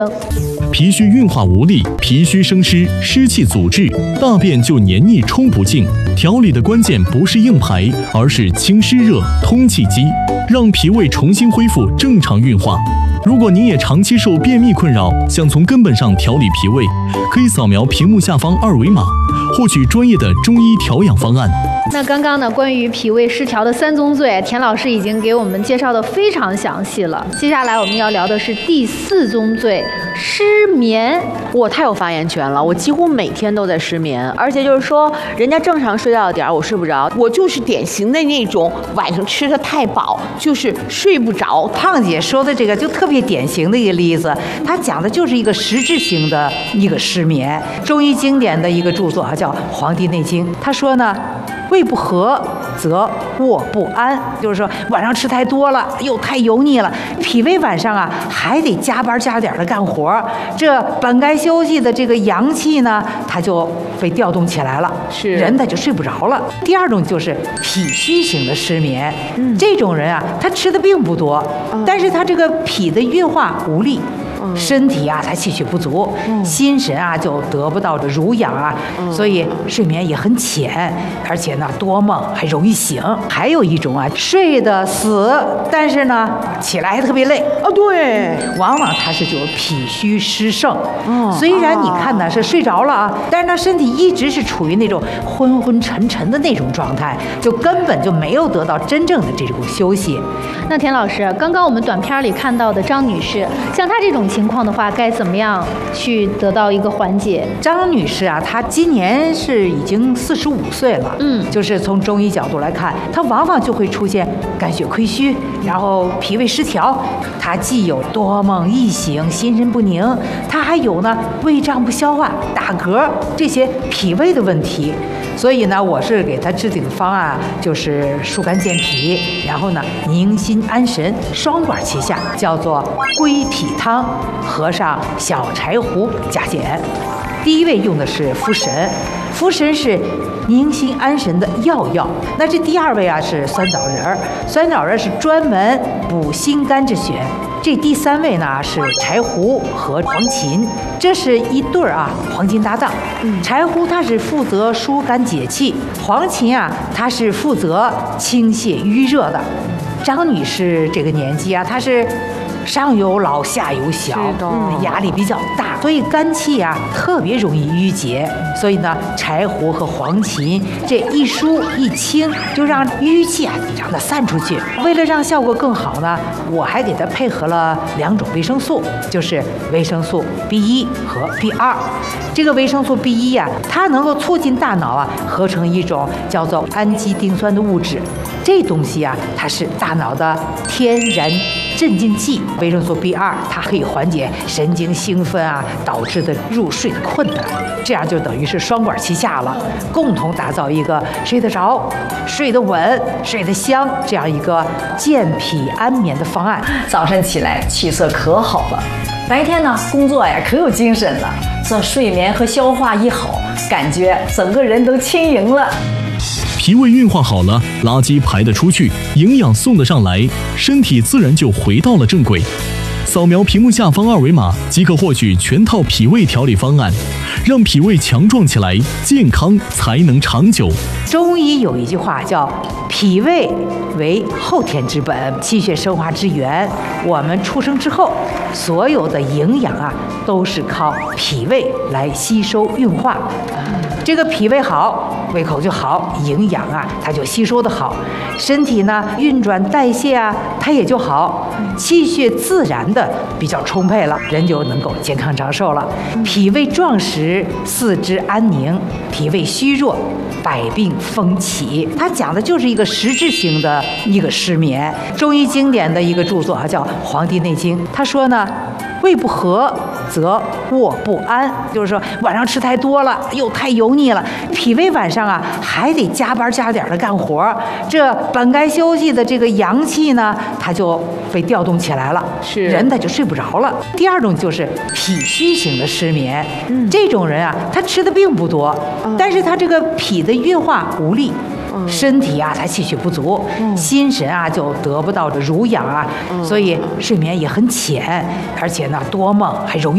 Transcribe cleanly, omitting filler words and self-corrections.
脾虚运化无力，脾虚生湿，湿气阻滞，大便就黏腻冲不净。调理的关键不是硬排，而是清湿热、通气机，让脾胃重新恢复正常运化。如果您也长期受便秘困扰，想从根本上调理脾胃，可以扫描屏幕下方二维码，获取专业的中医调养方案。 那刚刚呢，关于脾胃失调的3宗罪，田老师已经给我们介绍的非常详细了。接下来我们要聊的是第4宗罪，失眠。 我太有发言权了，我几乎每天都在失眠，而且就是说，人家正常睡觉的点儿我睡不着， 我就是典型的那种晚上吃的太饱，就是睡不着。 胖姐说的这个就特别典型的一个例子，她讲的就是一个实质性的一个失眠。中医经典的一个著作啊，叫《黄帝内经》，他说呢，胃不和则卧不安，就是说晚上吃太多了，又太油腻了，脾胃晚上啊还得加班加点的干活，这本该休息的这个阳气呢，它就被调动起来了，人他就睡不着了。第二种就是脾虚型的失眠，这种人啊，他吃的并不多，但是他这个脾的运化无力。身体啊，他气血不足，心神啊就得不到这濡养啊，所以睡眠也很浅，而且呢多梦，还容易醒。还有一种啊，睡得死，但是呢起来还特别累对， 往往他是就是脾虚湿盛。虽然你看呢是睡着了啊，但是他身体一直是处于那种昏昏沉沉的那种状态，就根本就没有得到真正的这种休息。 那田老师，刚刚我们短片里看到的张女士，像她这种情况的话，该怎么样去得到一个缓解？ 张女士啊，她今年是已经45岁了，就是从中医角度来看，她往往就会出现肝血亏虚，然后脾胃失调，她既有多梦易醒、心神不宁，她还有呢胃胀不消化、打嗝这些脾胃的问题。所以呢，我是给他制定的方案就是疏肝健脾，然后呢宁心安神，双管齐下，叫做归脾汤，合上小柴胡加减。第一位用的是茯神，茯神是宁心安神的药。那这第二位啊是酸枣仁，酸枣仁是专门补心肝之选。这第三位呢是柴胡和黄芩，这是一对儿啊黄金搭档。柴胡它是负责疏肝解气，黄芩啊它是负责清泻淤热的。张女士这个年纪啊，她是上有老下有小，压力比较大，所以肝气啊特别容易郁结。所以呢，柴胡和黄芩这一疏一清，就让淤气啊让它散出去。为了让效果更好呢，我还给它配合了2种维生素，就是维生素 B1 和 B2。这个维生素 B1 呀，它能够促进大脑啊合成一种叫做氨基丁酸的物质。这东西啊，它是大脑的天然镇静剂。维生素 B2 它可以缓解神经兴奋啊导致的入睡的困难，这样就等于是双管齐下了，共同打造一个睡得着、睡得稳、睡得香这样一个健脾安眠的方案。 早晨起来气色可好了，白天呢工作呀可有精神了，这睡眠和消化一好，感觉整个人都轻盈了。 脾胃运化好了，垃圾排得出去，营养送得上来，身体自然就回到了正轨。扫描屏幕下方二维码即可获取全套脾胃调理方案，让脾胃强壮起来，健康才能长久。 中医有一句话叫脾胃为后天之本，气血生化之源。我们出生之后，所有的营养啊都是靠脾胃来吸收运化。这个脾胃好，胃口就好，营养啊它就吸收的好，身体呢运转代谢啊它也就好，气血自然的比较充沛了，人就能够健康长寿了。脾胃壮实，四肢安宁；脾胃虚弱，百病风起。它讲的就是一个实质性的一个失眠。中医经典的一个著作啊，叫《黄帝内经》，他说呢，胃不和则卧不安，就是说晚上吃太多了，又太油腻了，脾胃晚上啊还得加班加点的干活，这本该休息的这个阳气呢，它就被调动起来了，人他就睡不着了。第二种就是脾虚型的失眠，这种人啊，他吃的并不多，但是他这个脾的运化无力。身体啊，他气血不足，心神啊就得不到这濡养啊，所以睡眠也很浅，而且呢多梦，还容易。